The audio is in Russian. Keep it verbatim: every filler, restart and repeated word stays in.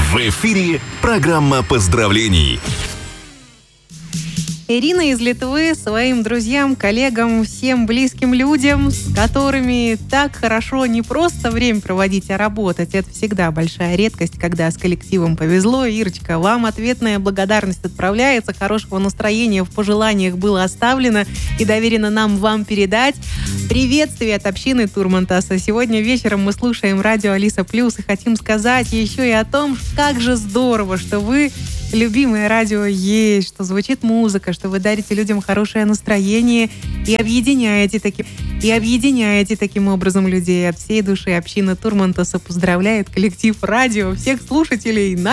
В эфире программа поздравлений. Ирина из Литвы своим друзьям, коллегам, всем близким людям, с которыми так хорошо не просто время проводить, а работать. Это всегда большая редкость, когда с коллективом повезло. Ирочка, вам ответная благодарность отправляется. Хорошего настроения в пожеланиях было оставлено и доверено нам вам передать. Приветствие от общины Турмантаса. Сегодня вечером мы слушаем радио Алиса Плюс и хотим сказать еще и о том, как же здорово, что вы любимое радио есть, что звучит музыка, что вы дарите людям хорошее настроение и объединяете таким, и объединяете таким образом людей. От всей души община Турмантаса поздравляет коллектив радио, всех слушателей на